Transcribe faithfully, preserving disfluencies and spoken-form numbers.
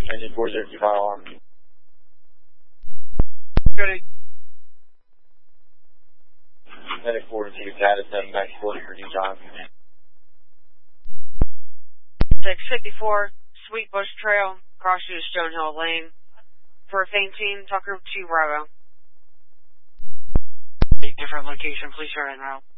Engine four zero two five alarm. Good. Medic four two, Cat is seven back forty for New John. six fifty-four, Sweet Bush Trail, cross to Stonehill Lane. For fainting, Tucker two Bravo. A different location, please share en route.